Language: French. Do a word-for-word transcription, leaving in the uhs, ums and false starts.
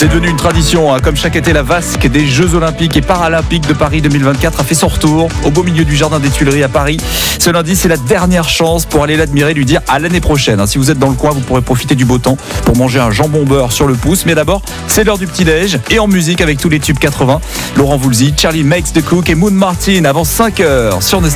C'est devenu une tradition, hein. Comme chaque été, la vasque des Jeux Olympiques et Paralympiques de Paris deux mille vingt-quatre a fait son retour au beau milieu du jardin des Tuileries à Paris. Ce lundi, c'est la dernière chance pour aller l'admirer, lui dire à l'année prochaine. Si vous êtes dans le coin, vous pourrez profiter du beau temps pour manger un jambon beurre sur le pouce. Mais d'abord, c'est l'heure du petit-déj et en musique avec tous les tubes quatre-vingts. Laurent Voulzy, Charlie Makes the Cook et Moon Martin avant cinq heures sur Nostalgie.